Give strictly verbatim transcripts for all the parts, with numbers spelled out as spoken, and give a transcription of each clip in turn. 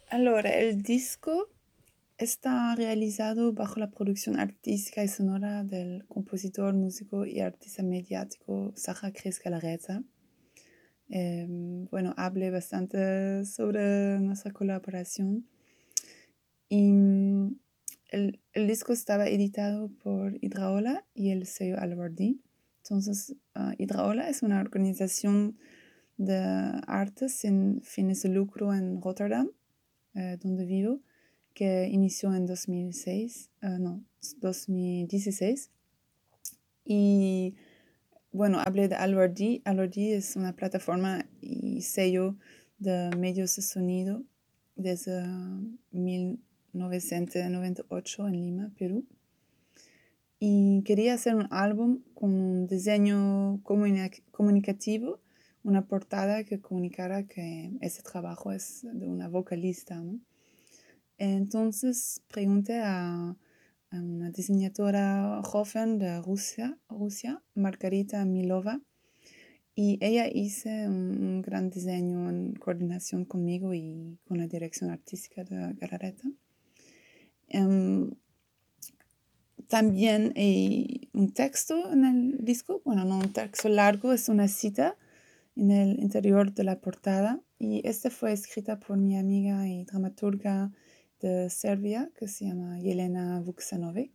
Allora, el disco está realizado bajo la producción artística y sonora del compositor, músico y artista mediático Sacha Chris Galarreta. Eh, bueno, hablé bastante sobre nuestra colaboración y mm, el, el disco estaba editado por Hidraola y el sello Alberdi. Entonces, uh, Hidraola es una organización de arte sin fines de lucro en Rotterdam, eh, donde vivo, que inició en dos mil seis, uh, no, dos mil dieciséis. Y bueno, hablé de Alberdi. Alberdi es una plataforma y sello de medios de sonido desde mil novecientos noventa y ocho en Lima, Perú. Y quería hacer un álbum con un diseño comunica- comunicativo, una portada que comunicara que ese trabajo es de una vocalista, ¿no? Entonces pregunté a, a una diseñadora joven de Rusia, Rusia, Margarita Milova, y ella hizo un, un gran diseño en coordinación conmigo y con la dirección artística de Galarreta. Um, También hay un texto en el disco, bueno, no un texto largo, es una cita en el interior de la portada, y esta fue escrita por mi amiga y dramaturga de Serbia, que se llama Jelena Vuksanovic.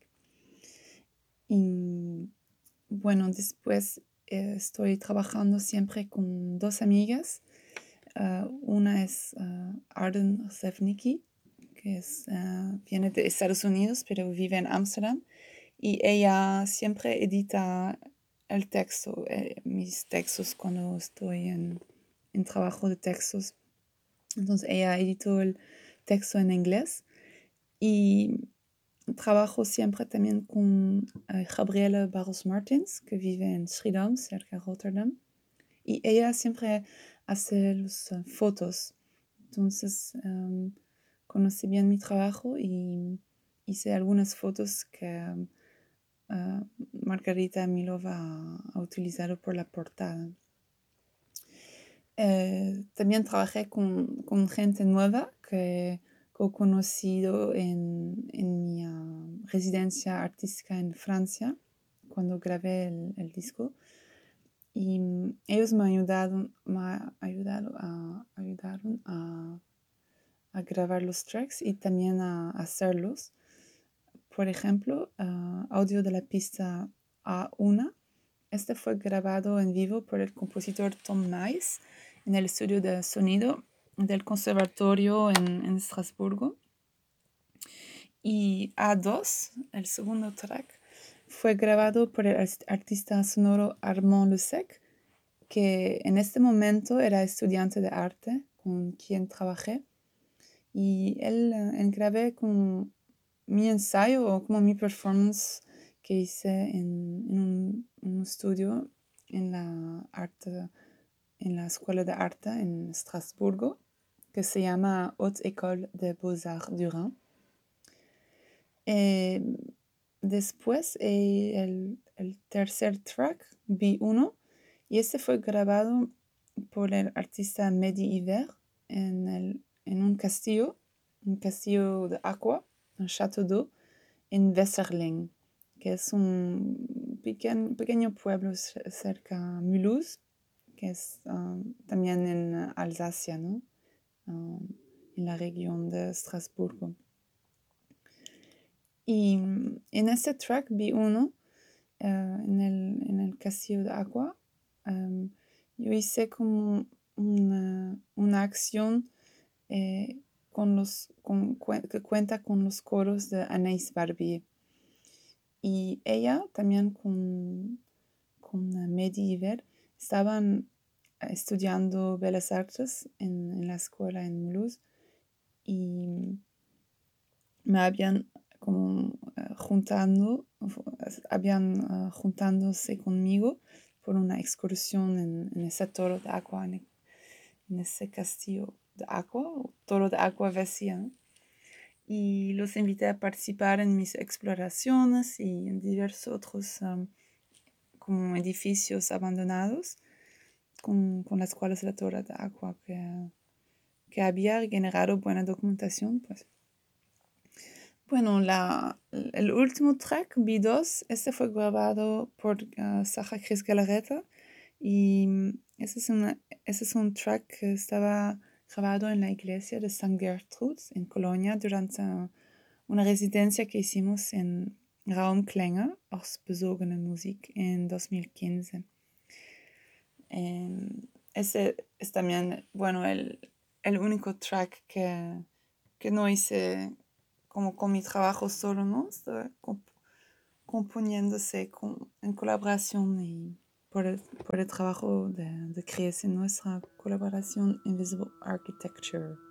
Y bueno, después eh, estoy trabajando siempre con dos amigas. Uh, una es uh, Arden Sevnicki, que es, uh, viene de Estados Unidos, pero vive en Ámsterdam. Y ella siempre edita el texto, eh, mis textos cuando estoy en, en trabajo de textos. Entonces ella editó el texto en inglés y trabajo siempre también con eh, Gabriele Barros Martins, que vive en Schiedam, cerca de Rotterdam. Y ella siempre hace las uh, fotos. Entonces um, conocí bien mi trabajo y hice algunas fotos que Uh, Margarita Milova ha utilizado por la portada. Eh, también trabajé con, con, gente nueva que, que he conocido en, en mi uh, residencia artística en Francia, cuando grabé el, el disco. Y um, ellos me ayudaron, me ayudaron, a, ayudaron a, a grabar los tracks y también a, a hacerlos. Por ejemplo, uh, audio de la pista A uno. Este fue grabado en vivo por el compositor Tom Nice en el estudio de sonido del conservatorio en, en Estrasburgo. Y A dos, el segundo track, fue grabado por el artista sonoro Armand Lusec, que en este momento era estudiante de arte con quien trabajé. Y él, él grabé con mi ensayo o como mi performance que hice en, en un, un estudio en la, arte, en la Escuela de Arte en Estrasburgo, que se llama Haute École des Beaux-Arts du Rhin. Eh, después eh, el, el tercer track, B uno, y este fue grabado por el artista Mehdi Iver en, el, en un castillo, un castillo de agua, un château d'eau, en Weserling, que es un pequeño, pequeño pueblo cerca de Mulhouse, que es um, también en uh, Alsacia, ¿no? Um, en la región de Estrasburgo. Y um, en este track B uno, uh, en, el, en el castillo de agua, um, yo hice como una, una acción eh, con los, con, que cuenta con los coros de Anaïs Barbier. Y ella también con, con Mehdi Iver estaban estudiando Bellas Artes en, en la escuela en Mulhouse y me habían como uh, juntando, habían uh, juntándose conmigo por una excursión en, en ese toro de agua, en, en ese castillo de agua, toro de agua vacía, ¿no? Y los invité a participar en mis exploraciones y en diversos otros um, como edificios abandonados con, con las cuales la torre de agua que, que había generado buena documentación, pues. Bueno, la, el último track, B dos, este fue grabado por uh, Sacha Chris Galarreta y ese es, una, ese es un track que estaba grabado en la iglesia de San Gertruds en Colonia durante una residencia que hicimos en Raumklänge aus besogene Musik en dos mil quince. Eh, ese es también, bueno, el, el único track que, que no hice como con mi trabajo solo, ¿no? Estaba comp componiéndose con, en colaboración y por el, por el trabajo de, de creación, nuestra colaboración Invisible Architecture.